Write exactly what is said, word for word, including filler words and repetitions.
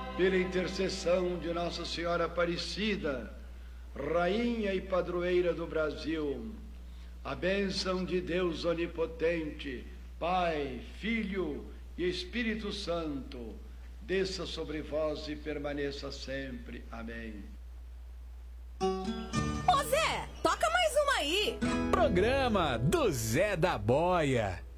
pela intercessão de Nossa Senhora Aparecida, Rainha e Padroeira do Brasil, a bênção de Deus Onipotente, Pai, Filho e Espírito Santo, desça sobre vós e permaneça sempre. Amém. Ô Zé, toca mais uma aí. Programa do Zé da Boia.